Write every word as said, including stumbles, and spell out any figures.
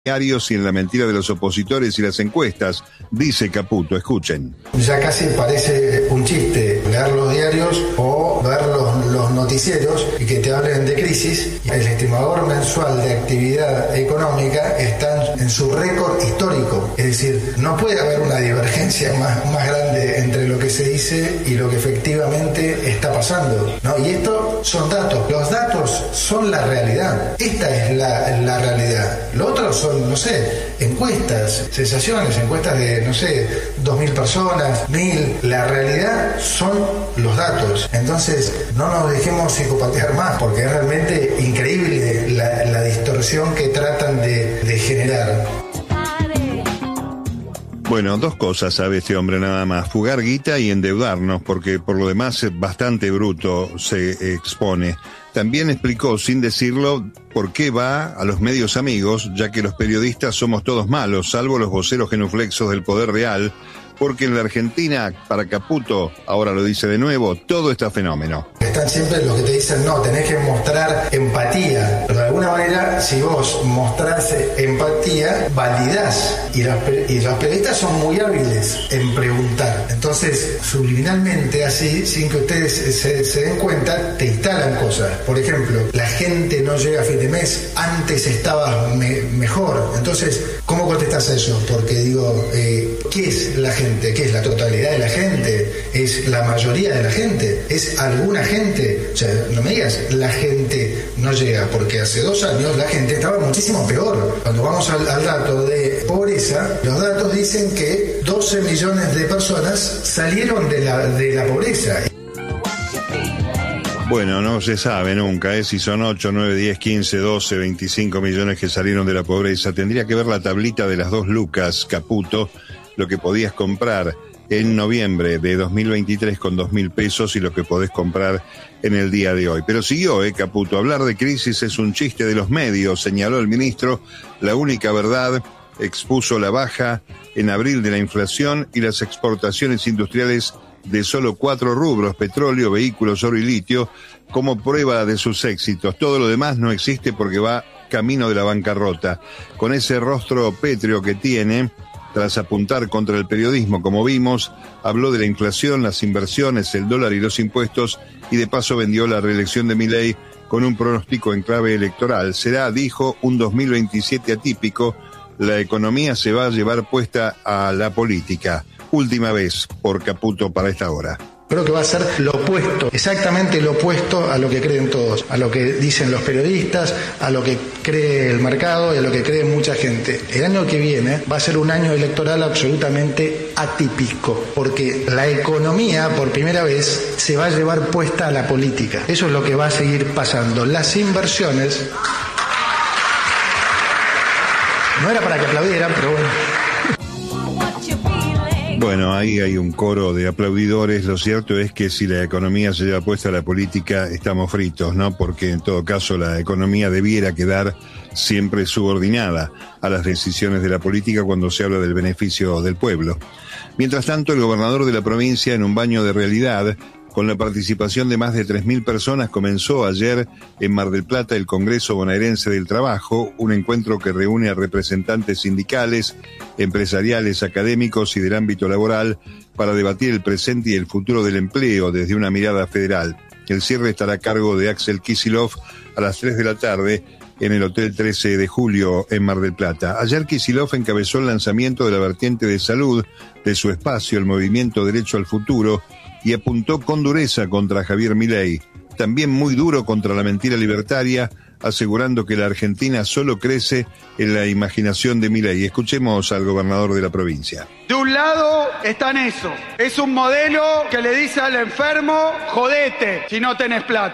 diarios y en la mentira de los opositores y las encuestas, dice Caputo. Escuchen. Ya casi parece un chiste leer los diarios o ver los, los noticieros y que te hablen de crisis. El estimador mensual de actividad económica está en su récord histórico. Es decir, no puede haber una divergencia más, más grande entre lo que se dice y lo que efectivamente está pasando, ¿no? Y esto son datos. Los datos son la realidad. Esta es la, la realidad. Lo otro son, no sé, encuestas, sensaciones, encuestas de, no sé, dos mil personas, mil. La realidad son los datos. Entonces, no nos dejemos psicopatear más, porque es realmente increíble la, la distorsión que tratan de, de generar. Bueno, dos cosas sabe este hombre nada más: fugar guita y endeudarnos, porque por lo demás bastante bruto se expone. También explicó, sin decirlo, por qué va a los medios amigos, ya que los periodistas somos todos malos, salvo los voceros genuflexos del poder real, porque en la Argentina, para Caputo, ahora lo dice de nuevo, todo está fenómeno. Están siempre los que te dicen, no, tenés que mostrar empatía. Pero de alguna manera, si vos mostrás empatía, validás. Y los, y los periodistas son muy hábiles en preguntar. Entonces, subliminalmente, así, sin que ustedes se, se den cuenta, te instalan cosas. Por ejemplo, la gente no llega a fin de mes, antes estaba me, mejor. Entonces, ¿cómo contestás a eso? Porque digo, eh, ¿qué es la gente? ¿Qué es la totalidad de la gente? ¿Es la mayoría de la gente? ¿Es alguna gente? O sea, no me digas, la gente no llega, porque hace dos años la gente estaba muchísimo peor. Cuando vamos al, al dato de pobreza, los datos dicen que doce millones de personas salieron de la, de la pobreza. Bueno, no se sabe nunca, ¿eh? Si son ocho, nueve, diez, quince, doce, veinticinco millones que salieron de la pobreza. Tendría que ver la tablita de las dos lucas, Caputo, lo que podías comprar en noviembre de dos mil veintitrés con dos mil pesos y lo que podés comprar en el día de hoy. Pero siguió, eh, Caputo, hablar de crisis es un chiste de los medios, señaló el ministro. La única verdad, expuso la baja en abril de la inflación y las exportaciones industriales de solo cuatro rubros, petróleo, vehículos, oro y litio, como prueba de sus éxitos. Todo lo demás no existe porque va camino de la bancarrota. Con ese rostro pétreo que tiene, tras apuntar contra el periodismo, como vimos, habló de la inflación, las inversiones, el dólar y los impuestos, y de paso vendió la reelección de Milei con un pronóstico en clave electoral. Será, dijo, un dos mil veintisiete atípico. La economía se va a llevar puesta a la política. Última vez por Caputo para esta hora. Creo que va a ser lo opuesto, exactamente lo opuesto a lo que creen todos, a lo que dicen los periodistas, a lo que cree el mercado y a lo que cree mucha gente. El año que viene va a ser un año electoral absolutamente atípico, porque la economía por primera vez se va a llevar puesta a la política. Eso es lo que va a seguir pasando. Las inversiones... No era para que aplaudieran, pero bueno... Bueno, ahí hay un coro de aplaudidores. Lo cierto es que si la economía se lleva puesta a la política, estamos fritos, ¿no? Porque en todo caso la economía debiera quedar siempre subordinada a las decisiones de la política cuando se habla del beneficio del pueblo. Mientras tanto, el gobernador de la provincia, en un baño de realidad, con la participación de más de tres mil personas, comenzó ayer en Mar del Plata el Congreso Bonaerense del Trabajo, un encuentro que reúne a representantes sindicales, empresariales, académicos y del ámbito laboral para debatir el presente y el futuro del empleo desde una mirada federal. El cierre estará a cargo de Axel Kicillof a las tres de la tarde en el Hotel trece de julio en Mar del Plata. Ayer Kicillof encabezó el lanzamiento de la vertiente de salud de su espacio, el Movimiento Derecho al Futuro, y apuntó con dureza contra Javier Milei, también muy duro contra la mentira libertaria, asegurando que la Argentina solo crece en la imaginación de Milei. Escuchemos al gobernador de la provincia. De un lado están eso, es un modelo que le dice al enfermo, jodete si no tenés plata.